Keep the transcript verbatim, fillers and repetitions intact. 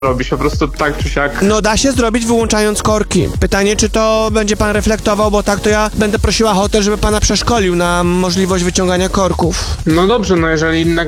robić, po prostu tak czy siak. No da się zrobić wyłączając korki. Pytanie, czy to będzie pan reflektował, bo tak to ja będę prosiła hotel, żeby pana przeszkolił na możliwość wyciągania korków. No dobrze, no jeżeli innego